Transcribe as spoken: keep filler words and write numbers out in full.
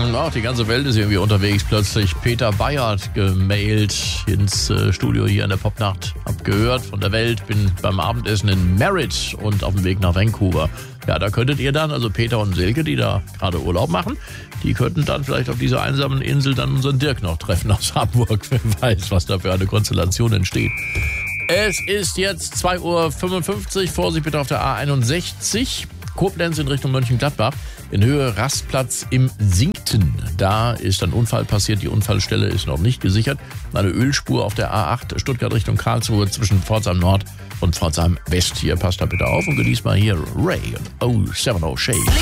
Ach, die ganze Welt ist irgendwie unterwegs. Plötzlich Peter Bayert gemailt ins äh, Studio hier in der Popnacht. Hab gehört von der Welt, bin beim Abendessen in Merritt und auf dem Weg nach Vancouver. Ja, da könntet ihr dann, also Peter und Silke, die da gerade Urlaub machen, die könnten dann vielleicht auf dieser einsamen Insel dann unseren Dirk noch treffen aus Hamburg. Wer weiß, was da für eine Konstellation entsteht. Es ist jetzt zwei Uhr fünfundfünfzig. Vorsicht bitte auf der A einundsechzig. Koblenz in Richtung Mönchengladbach. In Höhe Rastplatz im Sinkten. Da ist ein Unfall passiert. Die Unfallstelle ist noch nicht gesichert. Eine Ölspur auf der A acht Stuttgart Richtung Karlsruhe zwischen Pforzheim Nord und Pforzheim West. Hier passt da bitte auf und genießt mal hier Ray und oh seven oh Shade.